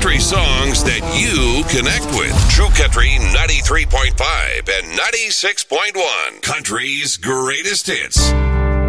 country songs that you connect with. True Country 93.5 and 96.1. Country's greatest hits.